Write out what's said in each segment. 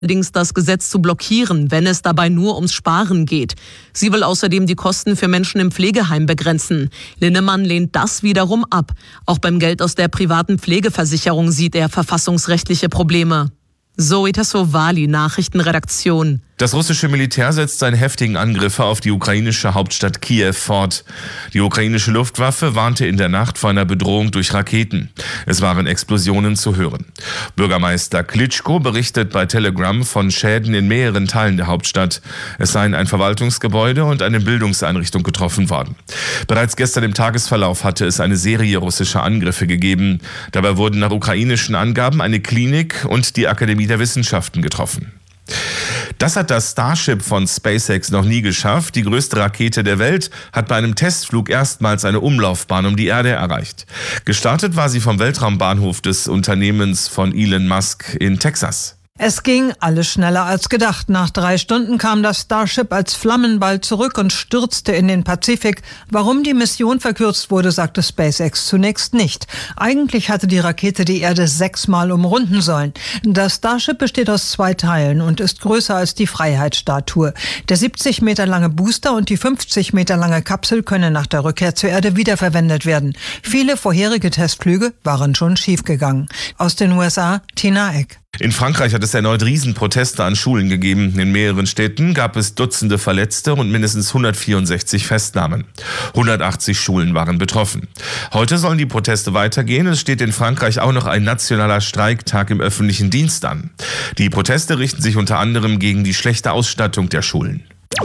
allerdings das Gesetz zu blockieren, wenn es dabei nur ums Sparen geht. Sie will außerdem die Kosten für Menschen im Pflegeheim begrenzen. Linnemann lehnt das wiederum ab. Auch beim Geld aus der privaten Pflegeversicherung sieht er verfassungsrechtliche Probleme. Zoe Tassovali, Nachrichtenredaktion. Das russische Militär setzt seine heftigen Angriffe auf die ukrainische Hauptstadt Kiew fort. Die ukrainische Luftwaffe warnte in der Nacht vor einer Bedrohung durch Raketen. Es waren Explosionen zu hören. Bürgermeister Klitschko berichtet bei Telegram von Schäden in mehreren Teilen der Hauptstadt. Es seien ein Verwaltungsgebäude und eine Bildungseinrichtung getroffen worden. Bereits gestern im Tagesverlauf hatte es eine Serie russischer Angriffe gegeben. Dabei wurden nach ukrainischen Angaben eine Klinik und die Akademie der Wissenschaften getroffen. Das hat das Starship von SpaceX noch nie geschafft. Die größte Rakete der Welt hat bei einem Testflug erstmals eine Umlaufbahn um die Erde erreicht. Gestartet war sie vom Weltraumbahnhof des Unternehmens von Elon Musk in Texas. Es ging alles schneller als gedacht. Nach 3 Stunden kam das Starship als Flammenball zurück und stürzte in den Pazifik. Warum die Mission verkürzt wurde, sagte SpaceX zunächst nicht. Eigentlich hatte die Rakete die Erde 6-mal umrunden sollen. Das Starship besteht aus 2 Teilen und ist größer als die Freiheitsstatue. Der 70 Meter lange Booster und die 50 Meter lange Kapsel können nach der Rückkehr zur Erde wiederverwendet werden. Viele vorherige Testflüge waren schon schiefgegangen. Aus den USA, Tina Eck. In Frankreich hat es erneut Riesenproteste an Schulen gegeben. In mehreren Städten gab es Dutzende Verletzte und mindestens 164 Festnahmen. 180 Schulen waren betroffen. Heute sollen die Proteste weitergehen. Es steht in Frankreich auch noch ein nationaler Streiktag im öffentlichen Dienst an. Die Proteste richten sich unter anderem gegen die schlechte Ausstattung der Schulen.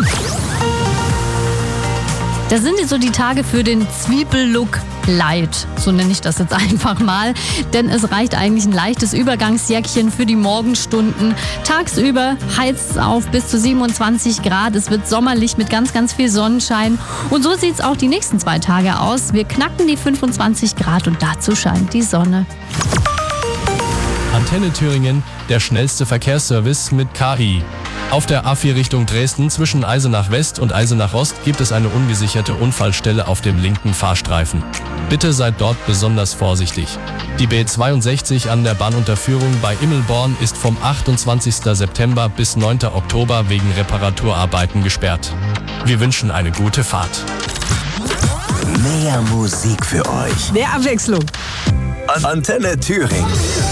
Das sind so die Tage für den Zwiebellook Light, so nenne ich das jetzt einfach mal, denn es reicht eigentlich ein leichtes Übergangsjäckchen für die Morgenstunden. Tagsüber heizt es auf bis zu 27 Grad, es wird sommerlich mit ganz, ganz viel Sonnenschein und so sieht es auch die nächsten 2 Tage aus. Wir knacken die 25 Grad und dazu scheint die Sonne. Antenne Thüringen, der schnellste Verkehrsservice mit KI. Auf der A4 Richtung Dresden zwischen Eisenach West und Eisenach Ost gibt es eine ungesicherte Unfallstelle auf dem linken Fahrstreifen. Bitte seid dort besonders vorsichtig. Die B62 an der Bahnunterführung bei Immelborn ist vom 28. September bis 9. Oktober wegen Reparaturarbeiten gesperrt. Wir wünschen eine gute Fahrt. Mehr Musik für euch. Mehr Abwechslung. Antenne Thüringen.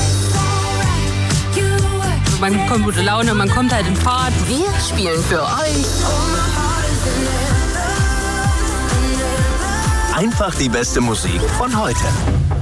Man bekommt gute Laune, man kommt halt in Fahrt. Wir spielen für euch einfach die beste Musik von heute.